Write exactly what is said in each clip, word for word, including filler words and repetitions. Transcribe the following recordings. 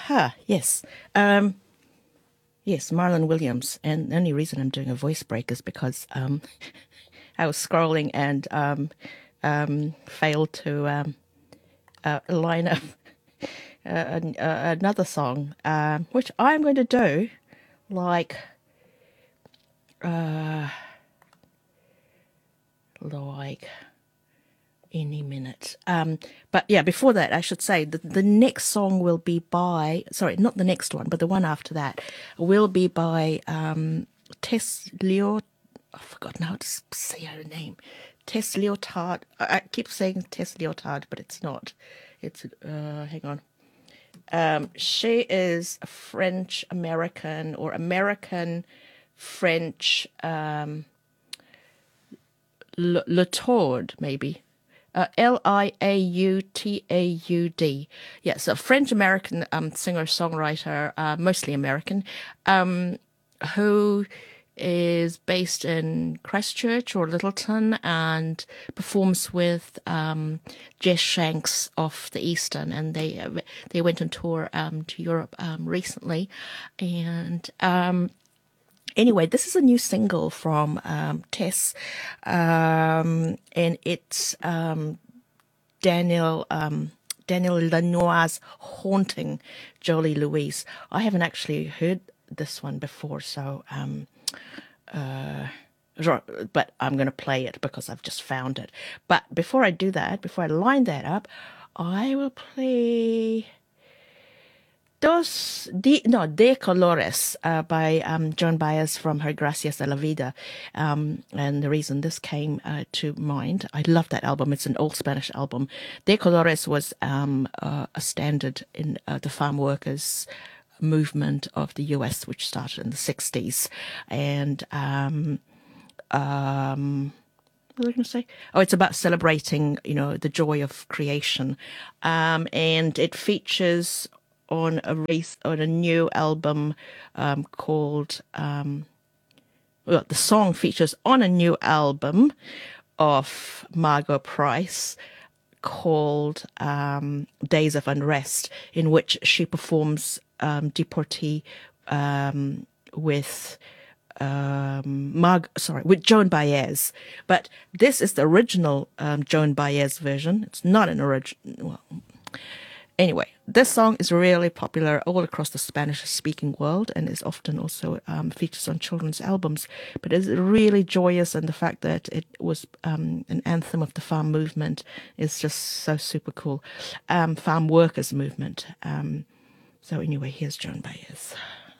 Aha, yes. Um, yes, Marlon Williams. And the only reason I'm doing a voice break is because um, I was scrolling and um, um, failed to um, uh, line up uh, an, uh, another song, um, which I'm going to do like uh, like any minute. Um, but yeah, before that, I should say the, the next song will be by, sorry, not the next one, but the one after that will be by um, Tess Leo. I've forgotten how to say her name. Tess Leotard. I, I keep saying Tess Leotard, but it's not. It's, uh, hang on. Um, she is a French American or American French um, Le, Latoud, maybe. Uh, L I A U T A U D. Yes, a French American um, singer songwriter, uh, mostly American, um, who is based in Christchurch or Littleton and performs with um, Jess Shanks of the Eastern, and they uh, they went on tour um, to Europe um, recently, and. Um, Anyway, this is a new single from um, Tess, um, and it's um, Daniel um, Daniel Lanois' Haunting Jolie Louise. I haven't actually heard this one before, so um, uh, but I'm going to play it because I've just found it. But before I do that, before I line that up, I will play Dos, de, no, De Colores uh, by um, Joan Baez from her Gracias de la Vida. Um, and the reason this came uh, to mind, I love that album. It's an all Spanish album. De Colores was um, uh, a standard in uh, the farm workers movement of the U S, which started in the sixties. And um, um, what was I going to say? Oh, it's about celebrating, you know, the joy of creation. Um, and it features on a race on a new album um, called um, well, the song features on a new album of Margot Price called um, Days of Unrest, in which she performs um, Deportee um, with um, Marg, sorry, with Joan Baez. But this is the original um, Joan Baez version. It's not an original. Well, anyway, this song is really popular all across the Spanish-speaking world and is often also um, features on children's albums. But it's really joyous, and the fact that it was um, an anthem of the farm movement is just so super cool. Um, farm workers movement. Um, so anyway, here's Joan Baez.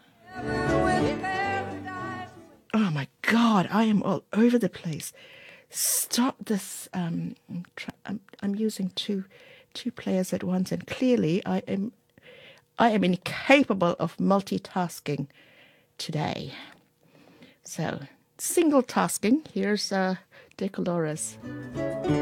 Oh my God, I am all over the place. Stop this. Um, I'm, try- I'm, I'm using two... two players at once, and clearly I am I am incapable of multitasking today. So, single tasking. Here's uh, De Colores.